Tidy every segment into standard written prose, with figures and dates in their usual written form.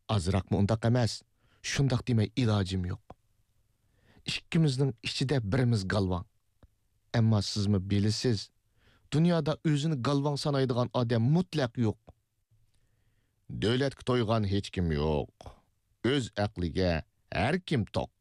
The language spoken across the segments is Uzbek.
azroqmi undaq emas. Shundaq demay ilojim yo'q. Ikkimizning ichida birimiz galvon. Ammo sizmi bilasiz, dunyoda o'zini galvon sanaydigan odam mutlaq yo'q. Davlatga to'ygan hech kim yo'q. O'z aqliga har kim to'q.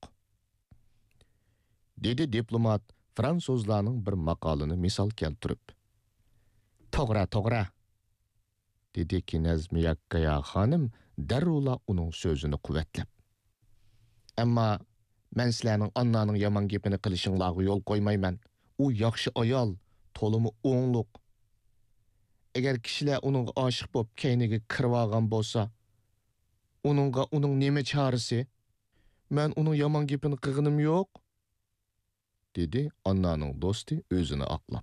Dedi diplomat fransuzlarning bir maqolini misol keltirib. To'g'ri, dedi Knez Miyakkaya xonim darrula uning so'zini quvvatlab. Ammo men sizlarning Annaning yomon gapini qilishinglarga yo'l qo'ymayman. U yaxshi ayol, to'limi o'ngluq. Agar kishilar uningga oshiq bo'lib keyniga kirib olgan bo'lsa, uning nima chorasi? Men uning yomon gapini qilganim yo'q, dedi Annaning do'sti o'zini oqlab.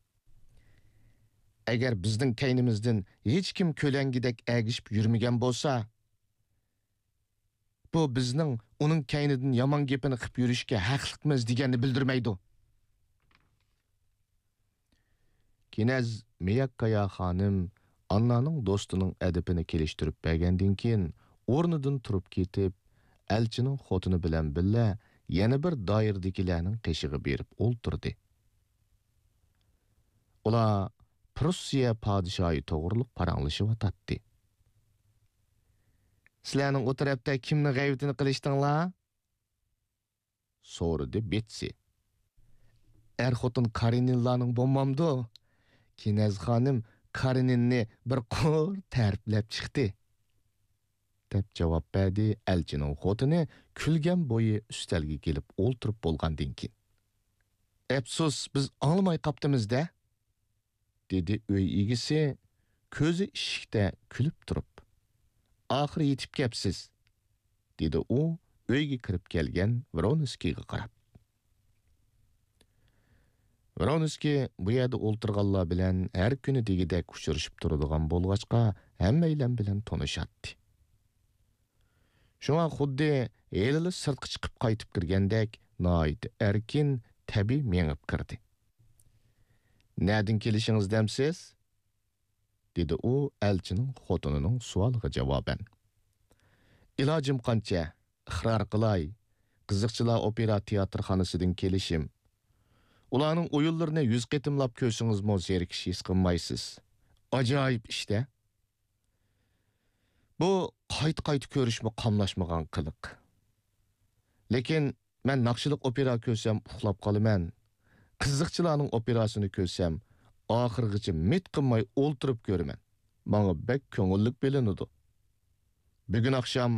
Agar bizning keynimizdan hech kim ko'langidek agishib yurmagan bo'lsa, bu bizning uning keynidan yomon gapini qilib yurishga haqliqmiz deganini bildirmaydi. Knez Miyakkaya xonim Annaning do'stining adabini kelishtirib bergandan keyin o'rnidan turib ketib, elchining xotini bilan birga yana bir doirdagilarning qeshig'i berib o'ltirdi. Ular Prussiya podshohi to'g'riliq paranglashib-o'tdi. Sizlarning o tarafda kimning g'aybatini qilishdinglar? So'radi Betsi. Er-xotin Kareninlarning bo'lmamdi. Knez xonim Kareninni bir qo'r ta'riflab chiqdi, deb javob berdi elchining xotini kulgan bo'yi ustalga kelib o'ltirib bo'lgandan keyin. Afsus, biz anglamay qopdimiz-da, dedi uy egisi ko'zi ishikda kulib turib. Oxiri yetib kelibsiz, dedi u uyga kirib kelgan Vronskiga qarab. Vronski bu yerda o'ltirganlar bilan har kuni degidek uchrashib turadigan bo'lg'achqa hammaylar bilan tanishadi. Shunga xuddi elili sirtqa chiqib qaytib kirgandek noit erkin tabiiy mengib kirdi. Nereden kelishingiz demsiz? Dedi u elchining xotinining savoliga javoban. Ilojim qancha, iqror qilay, qiziqchilar opera teatrxonasidan kelishim. Ularning o'yinlarini 100 qitimlab ko'rsingizmi zerikish his qilmaysiz. Ajoyib ishda. Bu qayt ko'rishmi qamlashmagan qiliq. Lekin men naqshliq opera ko'rsam uxlab qolaman. Qiziqchilarning operasini ko'rsam, oxirgacha mit qilmay o'ltirib ko'raman. Menga bek ko'ngillik bilinadi. Bugun oqshom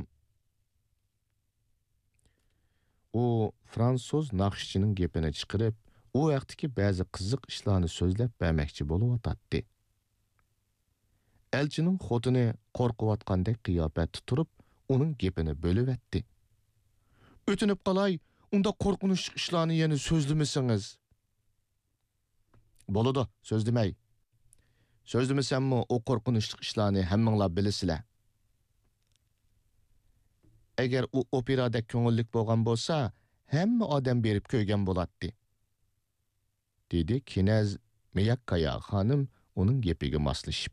u fransuz naqshchining gapini chiqarib, u vaqtdagi ba'zi qiziq ishlarni so'zlab bermoqchi bo'lib o'tdi. Elchining xotini qo'rqayotgandek qiyofatda turib, uning gapini bo'lib o'tdi. O'tinib qolay, unda qo'rqinchli ishlarni yana so'zlamasangiz. Bo'ladi, so'zlamay. So'zlamasammi o qo'rqinchli ishlarni hammanglar bilasizlar. Agar u operada ko'ngillik bo'lgan bo'lsa, hamma odam berib ko'ygan bo'ladi, dedi Knez Miyakkaya xonim uning gapiga moslashib.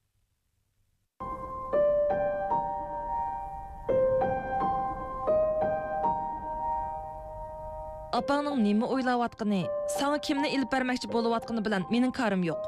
Apangning nima o'ylayotgani, sana kimni ilib bermoqchi bo'layotgani bilan mening karim yo'q.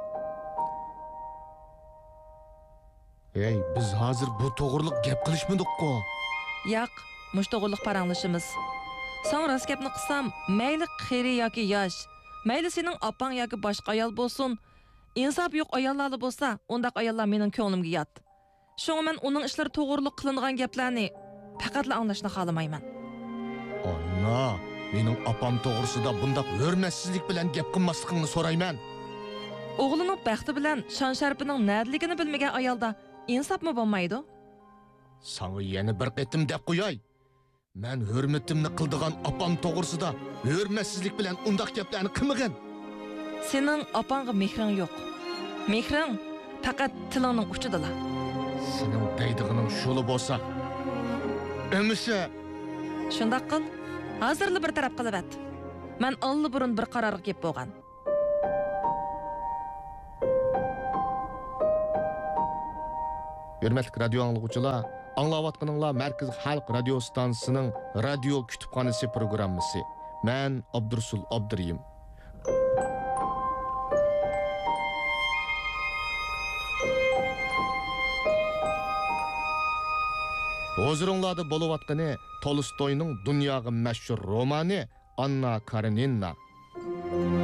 Ey, biz hozir bu to'g'riliq gap qilishmadik-ku. Yo'q, mush to'g'riliq paranglashimiz. Sen rost gapni qilsam, mayli qiri yoki yosh, mayli sening opang yoki boshqa ayol bo'lsin, insof yo'q ayollar bo'lsa, undaq ayollar mening ko'nglimga yot. Shunga men uning ishlari to'g'riliq qilingan gaplarni faqatla anglashni xohlamayman. Anna, mening opam to'g'risida bundaq hurmatsizlik bilan gap qilmasligingni so'rayman. O'g'lining baxti bilan shon sharpining nadligini bilmagan ayolda insofmi bo'lmaydi? Sana yana bir qitim deb qo'yay. Men hurmatimni qildigan opam to'g'risida hurmatsizlik bilan undaq gaplarni qilmagan. Sening opangga mehring yo'q. Mehring faqat tilingning uchidalar. Sening deydig'ining shuli bo'lsa, emisha shundoq qil. Hozirli bir taraf qilib at. Men alli burun bir qarorga kelib bo'lgan. Hurmatli radio anglovchilar, Аңлаватқаныңла Мәркіз Халық радио станциясының радио kütüphanesi программасы. Мен Абдурсул Абдырайым. Huzurunlarda boluvatqаны Tolstoyның дүнияғы мәшһүр романы Анна Каренина.